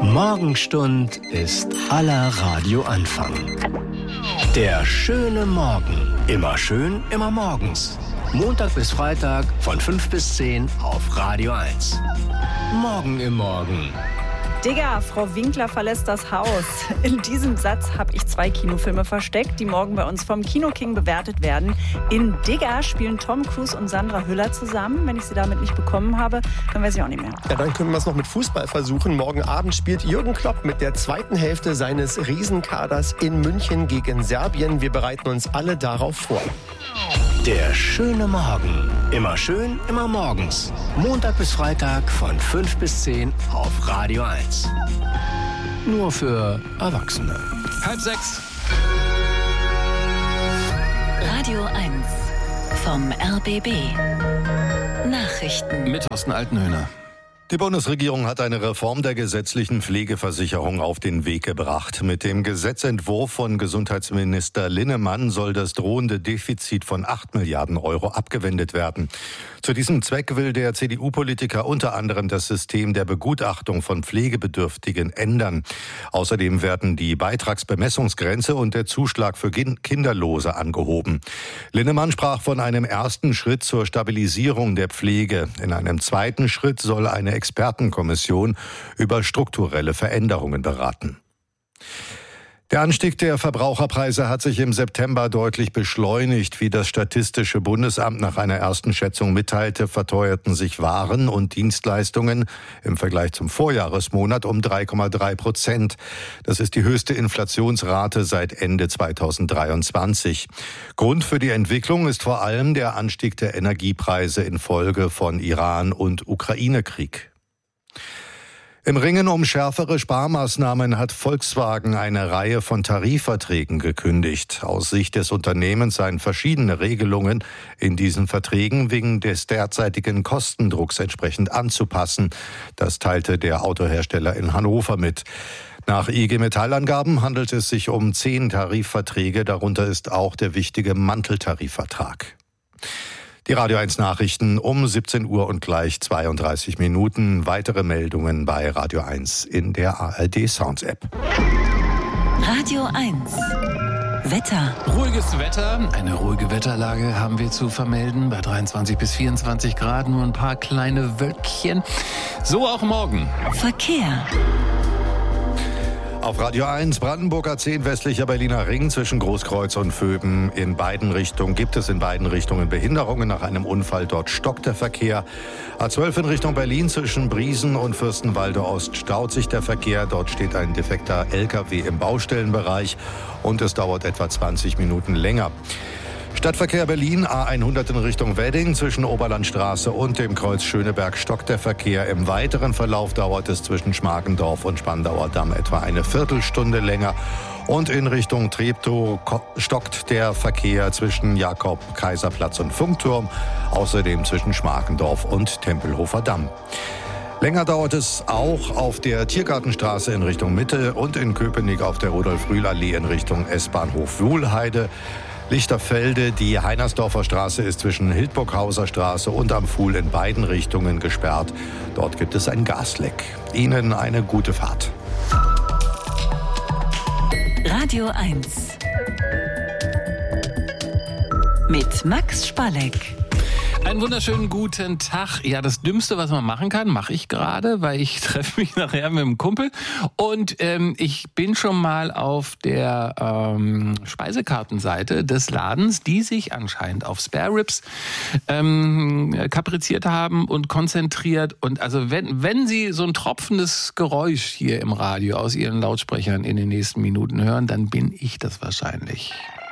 Morgenstund ist aller Radioanfang. Der schöne Morgen. Immer schön, immer morgens. Montag bis Freitag von 5 bis 10 auf Radio 1. Morgen im Morgen. Digga, Frau Winkler verlässt das Haus. In diesem Satz habe ich 2 Kinofilme versteckt, die morgen bei uns vom Kino King bewertet werden. In Digga spielen Tom Cruise und Sandra Hüller zusammen. Wenn ich sie damit nicht bekommen habe, dann weiß ich auch nicht mehr. Ja, dann können wir es noch mit Fußball versuchen. Morgen Abend spielt Jürgen Klopp mit der zweiten Hälfte seines Riesenkaders in München gegen Serbien. Wir bereiten uns alle darauf vor. Der schöne Morgen. Immer schön, immer morgens. Montag bis Freitag von 5 bis 10 auf Radio 1. Nur für Erwachsene. 5:30. Radio 1 vom RBB. Nachrichten. Mit Thorsten Altenhöhner. Die Bundesregierung hat eine Reform der gesetzlichen Pflegeversicherung auf den Weg gebracht. Mit dem Gesetzentwurf von Gesundheitsminister Linnemann soll das drohende Defizit von 8 Milliarden Euro abgewendet werden. Zu diesem Zweck will der CDU-Politiker unter anderem das System der Begutachtung von Pflegebedürftigen ändern. Außerdem werden die Beitragsbemessungsgrenze und der Zuschlag für Kinderlose angehoben. Linnemann sprach von einem ersten Schritt zur Stabilisierung der Pflege. In einem zweiten Schritt soll eine Expertenkommission über strukturelle Veränderungen beraten. Der Anstieg der Verbraucherpreise hat sich im September deutlich beschleunigt. Wie das Statistische Bundesamt nach einer ersten Schätzung mitteilte, verteuerten sich Waren und Dienstleistungen im Vergleich zum Vorjahresmonat um 3,3%. Das ist die höchste Inflationsrate seit Ende 2023. Grund für die Entwicklung ist vor allem der Anstieg der Energiepreise infolge von Iran- und Ukraine-Krieg. Im Ringen um schärfere Sparmaßnahmen hat Volkswagen eine Reihe von Tarifverträgen gekündigt. Aus Sicht des Unternehmens seien verschiedene Regelungen in diesen Verträgen wegen des derzeitigen Kostendrucks entsprechend anzupassen. Das teilte der Autohersteller in Hannover mit. Nach IG Metall-Angaben handelt es sich um 10 Tarifverträge, darunter ist auch der wichtige Manteltarifvertrag. Die Radio 1 Nachrichten um 17 Uhr und gleich 32 Minuten. Weitere Meldungen bei Radio 1 in der ARD Sounds App. Radio 1. Wetter. Ruhiges Wetter, eine ruhige Wetterlage haben wir zu vermelden. Bei 23 bis 24 Grad nur ein paar kleine Wölkchen. So auch morgen. Verkehr. Auf Radio 1 Brandenburg A10 westlicher Berliner Ring zwischen Großkreuz und Vöben. Gibt es in beiden Richtungen Behinderungen. Nach einem Unfall dort stockt der Verkehr. A12 in Richtung Berlin zwischen Briesen und Fürstenwalde Ost staut sich der Verkehr. Dort steht ein defekter LKW im Baustellenbereich und es dauert etwa 20 Minuten länger. Stadtverkehr Berlin, A100 in Richtung Wedding, zwischen Oberlandstraße und dem Kreuz Schöneberg stockt der Verkehr. Im weiteren Verlauf dauert es zwischen Schmargendorf und Spandauer Damm etwa eine Viertelstunde länger. Und in Richtung Treptow stockt der Verkehr zwischen Jakob-Kaiserplatz und Funkturm, außerdem zwischen Schmargendorf und Tempelhofer Damm. Länger dauert es auch auf der Tiergartenstraße in Richtung Mitte und in Köpenick auf der Rudolf-Rühl-Allee in Richtung S-Bahnhof Wuhlheide. Lichterfelde, die Heinersdorfer Straße ist zwischen Hildburghauser Straße und am Fuhl in beiden Richtungen gesperrt. Dort gibt es ein Gasleck. Ihnen eine gute Fahrt. Radio 1. Mit Max Spalleck. Einen wunderschönen guten Tag. Ja, das Dümmste, was man machen kann, mache ich gerade, weil ich treffe mich nachher mit einem Kumpel. Und ich bin schon mal auf der Speisekartenseite des Ladens, die sich anscheinend auf Spare Ribs kapriziert haben und konzentriert. Und also wenn Sie so ein tropfendes Geräusch hier im Radio aus Ihren Lautsprechern in den nächsten Minuten hören, dann bin ich das wahrscheinlich.